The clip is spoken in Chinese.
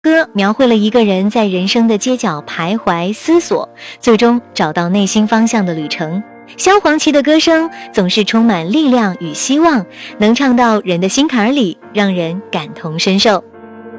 歌描绘了一个人在人生的街角徘徊思索，最终找到内心方向的旅程。萧煌奇的歌声总是充满力量与希望，能唱到人的心坎里，让人感同身受。